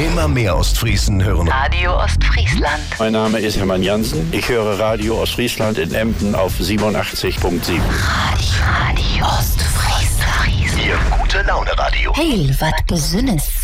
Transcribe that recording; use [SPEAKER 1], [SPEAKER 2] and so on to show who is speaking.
[SPEAKER 1] Immer mehr Ostfriesen hören
[SPEAKER 2] Radio Ostfriesland.
[SPEAKER 3] Mein Name ist Hermann Jansen. Ich höre Radio Ostfriesland in Emden auf 87.7.
[SPEAKER 2] Radio Ostfriesland.
[SPEAKER 1] Ihr gute Laune Radio.
[SPEAKER 2] Hey, wat besünnes.